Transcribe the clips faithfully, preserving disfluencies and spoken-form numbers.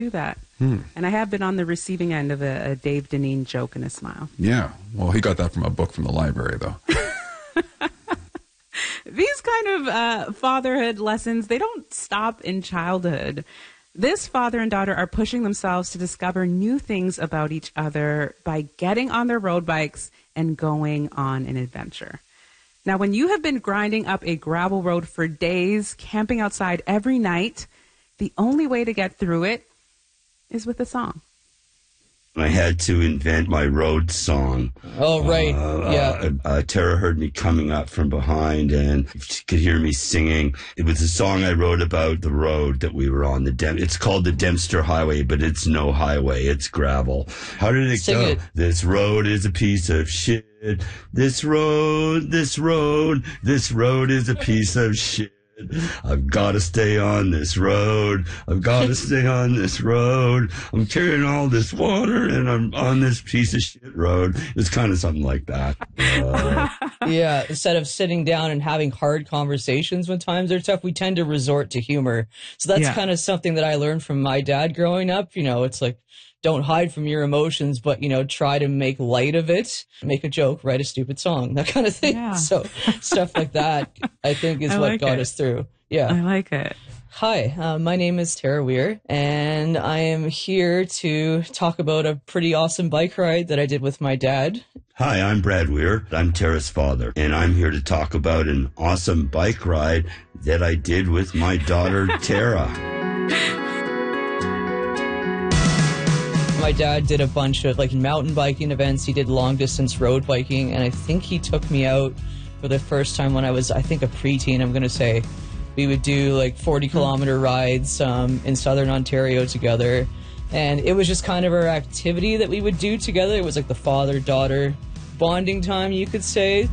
do that. Hmm. And I have been on the receiving end of a, a Dave Deneen joke and a smile. Yeah. Well, he got that from a book from the library, though. These kind of uh, fatherhood lessons, they don't stop in childhood. This father and daughter are pushing themselves to discover new things about each other by getting on their road bikes and going on an adventure. Now, when you have been grinding up a gravel road for days, camping outside every night, the only way to get through it is with a song. I had to invent my road song. Oh, right. Uh, yeah. Uh, uh, Tara heard me coming up from behind and she could hear me singing. It was a song I wrote about the road that we were on. The Dem- It's called the Dempster Highway, but it's no highway. It's gravel. How did it Sing go? it. This road is a piece of shit. This road, this road, this road is a piece of shit. I've got to stay on this road. I've got to stay on this road. I'm carrying all this water and I'm on this piece of shit road. It's kind of something like that. Uh, Yeah, instead of sitting down and having hard conversations when times are tough, we tend to resort to humor. So that's Yeah. kind of something that I learned from my dad growing up. You know, it's like, don't hide from your emotions, but, you know, try to make light of it, make a joke, write a stupid song, that kind of thing. Yeah. So stuff like that, I think, is I what like got it. us through. Yeah. I like it. Hi, uh, my name is Tara Weir, and I am here to talk about a pretty awesome bike ride that I did with my dad. Hi, I'm Brad Weir. I'm Tara's father, and I'm here to talk about an awesome bike ride that I did with my daughter, Tara. My dad did a bunch of like mountain biking events. He did long distance road biking, and I think he took me out for the first time when I was, I think, a preteen. I'm going to say we would do like forty kilometer rides um, in southern Ontario together, and it was just kind of our activity that we would do together. It was like the father-daughter bonding time, you could say.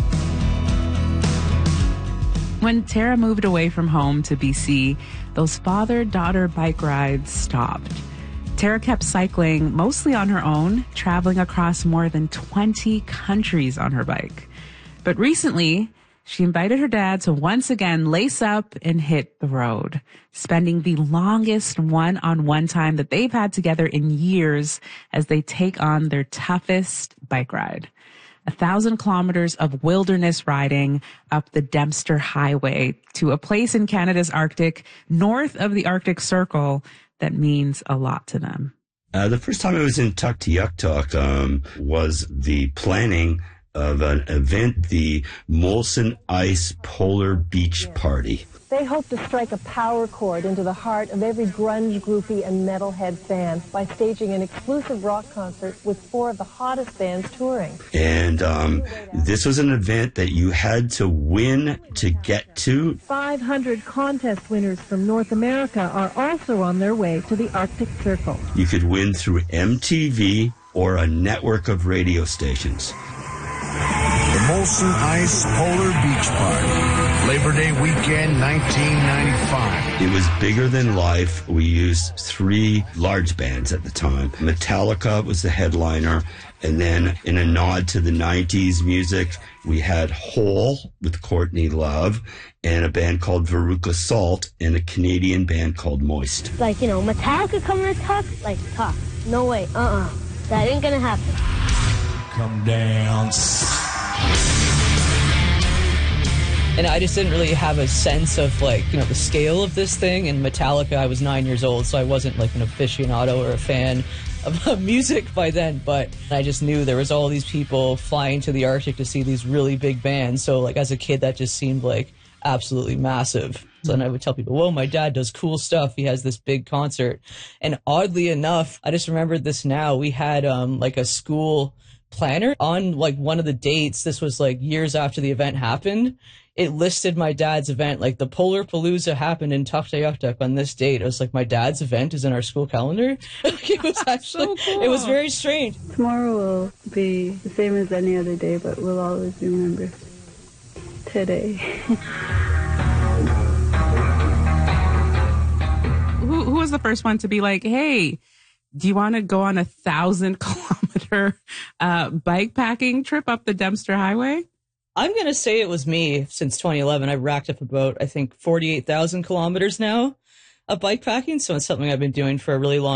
When Tara moved away from home to B C, those father-daughter bike rides stopped. Tara kept cycling mostly on her own, traveling across more than twenty countries on her bike. But recently, she invited her dad to once again lace up and hit the road, spending the longest one-on-one time that they've had together in years as they take on their toughest bike ride. A thousand kilometers of wilderness riding up the Dempster Highway to a place in Canada's Arctic, north of the Arctic Circle, that means a lot to them. Uh, the first time I was in Tuktoyaktuk um, was the planning of an event, the Molson Ice Polar Beach Party. They hope to strike a power chord into the heart of every grunge groupie and metalhead fan by staging an exclusive rock concert with four of the hottest bands touring. And um, this was an event that you had to win to get to. five hundred contest winners from North America are also on their way to the Arctic Circle. You could win through M T V or a network of radio stations. The Molson Ice Polar Beach Party, Labor Day weekend, nineteen ninety-five. It was bigger than life. We used three large bands at the time. Metallica was the headliner, and then in a nod to the nineties music, we had Hole with Courtney Love, and a band called Veruca Salt, and a Canadian band called Moist. Like, you know, Metallica coming to talk? Like, talk. No way. Uh-uh. That ain't gonna happen. Come down. And I just didn't really have a sense of, like, you know, the scale of this thing. And Metallica, I was nine years old, so I wasn't, like, an aficionado or a fan of music by then. But I just knew there was all these people flying to the Arctic to see these really big bands. So, like, as a kid, that just seemed, like, absolutely massive. So then I would tell people, whoa, my dad does cool stuff. He has this big concert. And oddly enough, I just remembered this now. We had, um, like, a school planner on, like, one of the dates. This was, like, years after the event happened. It listed my dad's event, like the Polar Palooza happened in Tuktoyaktuk on this date. It was like, my dad's event is in our school calendar. It was actually, so cool. It was very strange. Tomorrow will be the same as any other day, but we'll always remember today. Who, who was the first one to be like, hey, do you want to go on a thousand kilometer uh, bike packing trip up the Dempster Highway? I'm going to say it was me since twenty eleven. I've racked up about, I think, forty-eight thousand kilometers now. of bike packing, so it's something I've been doing for a really long